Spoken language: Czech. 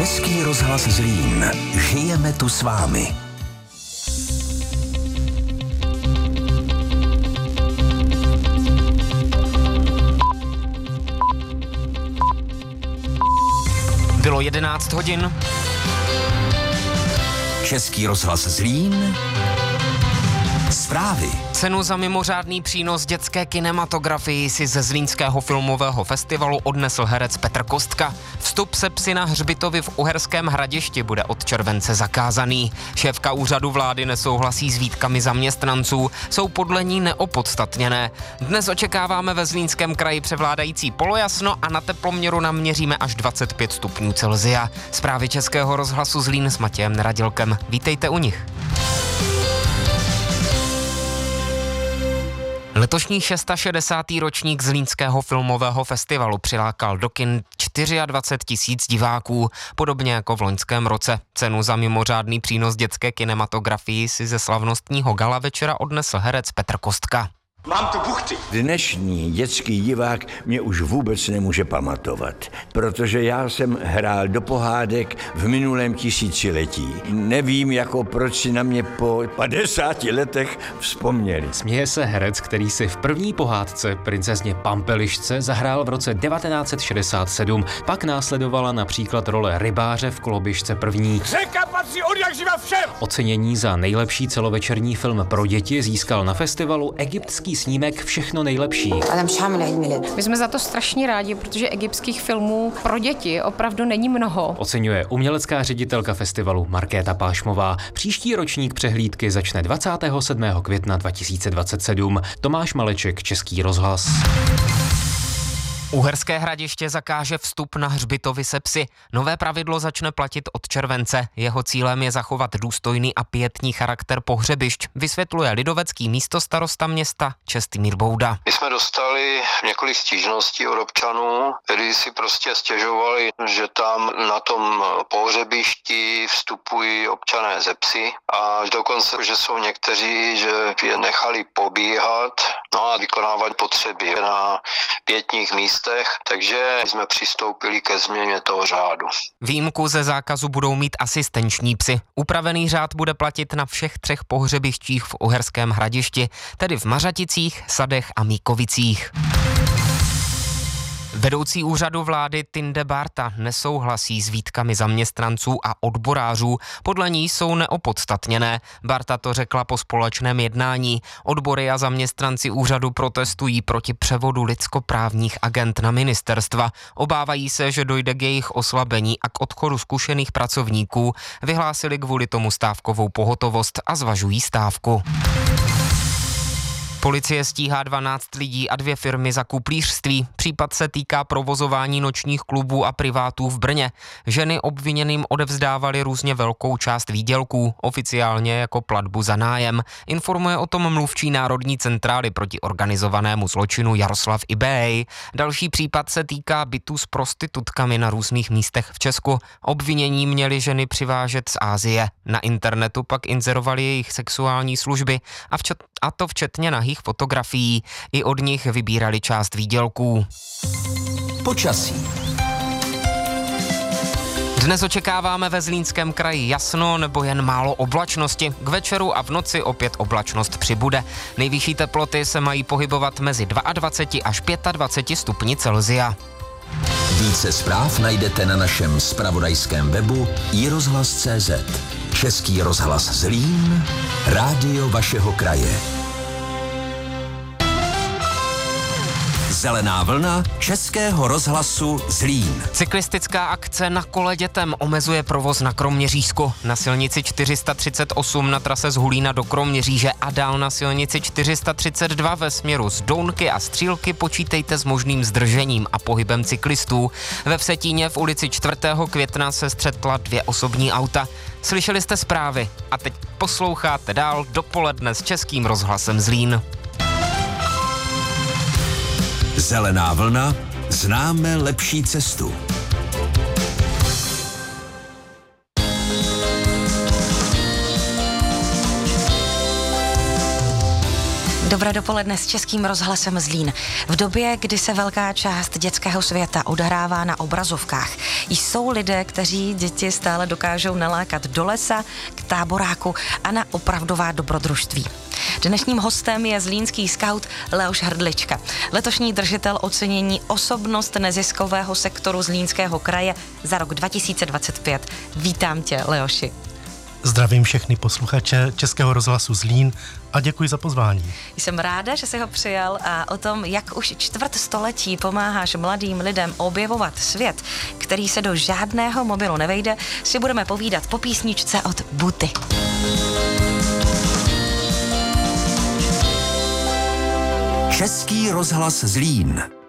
Český rozhlas Zlín. Žijeme tu s vámi. Bylo 11 hodin. Český rozhlas Zlín. Zprávy. Cenu za mimořádný přínos dětské kinematografii si ze Zlínského filmového festivalu odnesl herec Petr Kostka. Vstup se psy na hřbitovy v Uherském Hradišti bude od července zakázaný. Šéfka úřadu vlády nesouhlasí s výtkami zaměstnanců, jsou podle ní neopodstatněné. Dnes očekáváme ve Zlínském kraji převládající polojasno a na teploměru naměříme až 25 stupňů Celsia. Zprávy Českého rozhlasu Zlín s Matějem Neradilkem. Vítejte u nich. Letošní 660. ročník Zlínského filmového festivalu přilákal do kin 24 000 diváků, podobně jako v loňském roce. Cenu za mimořádný přínos dětské kinematografii si ze slavnostního gala večera odnesl herec Petr Kostka. Mám tu buchty. Dnešní dětský divák mě už vůbec nemůže pamatovat, protože já jsem hrál do pohádek v minulém tisíciletí. Nevím, proč si na mě po 50 letech vzpomněli. Směje se herec, který si v první pohádce Princezně Pampelišce zahrál v roce 1967. Pak následovala například role rybáře v Koloběžce první. Řeka patří odjakživa všem. Ocenění za nejlepší celovečerní film pro děti získal na festivalu egyptský snímek Všechno nejlepší. My jsme za to strašně rádi, protože egyptských filmů pro děti opravdu není mnoho. Oceňuje umělecká ředitelka festivalu Markéta Pášmová. Příští ročník přehlídky začne 27. května 2027. Tomáš Maleček, Český rozhlas. Uherské Hradiště zakáže vstup na hřbitovy se psy. Nové pravidlo začne platit od července. Jeho cílem je zachovat důstojný a pietní charakter pohřebišť, vysvětluje lidovecký místostarosta města Čestmír Bouda. My jsme dostali několik stížností od občanů, kteří si prostě stěžovali, že tam na tom pohřebišti vstupují občané ze psy a dokonce, že jsou někteří, že je nechali pobíhat a vykonávat potřeby na pietních místech. Takže jsme přistoupili ke změně toho řádu. Výjimku ze zákazu budou mít asistenční psy. Upravený řád bude platit na všech 3 pohřebištích v Uherském Hradišti, tedy v Mařaticích, Sadech a Míkovicích. Vedoucí úřadu vlády Tinde Bárta nesouhlasí s výtkami zaměstnanců a odborářů. Podle ní jsou neopodstatněné. Bárta to řekla po společném jednání. Odbory a zaměstnanci úřadu protestují proti převodu lidskoprávních agent na ministerstva. Obávají se, že dojde k jejich oslabení a k odchodu zkušených pracovníků. Vyhlásili kvůli tomu stávkovou pohotovost a zvažují stávku. Policie stíhá 12 lidí a 2 firmy za kuplířství. Případ se týká provozování nočních klubů a privátů v Brně. Ženy obviněným odevzdávaly různě velkou část výdělků, oficiálně jako platbu za nájem. Informuje o tom mluvčí Národní centrály proti organizovanému zločinu Jaroslav Ibej. Další případ se týká bytů s prostitutkami na různých místech v Česku. Obvinění měly ženy přivážet z Asie. Na internetu pak inzerovali jejich sexuální služby a to včetně nahých fotografií. I od nich vybírali část výdělků. Počasí. Dnes očekáváme ve Zlínském kraji jasno nebo jen málo oblačnosti. K večeru a v noci opět oblačnost přibude. Nejvyšší teploty se mají pohybovat mezi 22 až 25 stupni Celsia. Více zpráv najdete na našem zpravodajském webu iRozhlas.cz. Český rozhlas Zlín, rádio vašeho kraje. Zelená vlna Českého rozhlasu Zlín. Cyklistická akce Na kole dětem omezuje provoz na Kroměřížsku. Na silnici 438 na trase z Hulína do Kroměříže a dál na silnici 432 ve směru z Dounky a Střílky počítejte s možným zdržením a pohybem cyklistů. Ve Vsetíně v ulici 4. května se střetla 2 osobní auta. Slyšeli jste zprávy a teď posloucháte dál Dopoledne s Českým rozhlasem Zlín. Zelená vlna, známe lepší cestu. Dobré dopoledne s Českým rozhlasem Zlín. V době, kdy se velká část dětského světa odehrává na obrazovkách, jsou lidé, kteří děti stále dokážou nalákat do lesa, k táboráku a na opravdová dobrodružství. Dnešním hostem je zlínský skaut Leoš Hrdlička, letošní držitel ocenění Osobnost neziskového sektoru Zlínského kraje za rok 2025. Vítám tě, Leoši. Zdravím všechny posluchače Českého rozhlasu Zlín a děkuji za pozvání. Jsem ráda, že jsi ho přijal a o tom, jak už čtvrt století pomáháš mladým lidem objevovat svět, který se do žádného mobilu nevejde, si budeme povídat po písničce od Buty. Český rozhlas Zlín.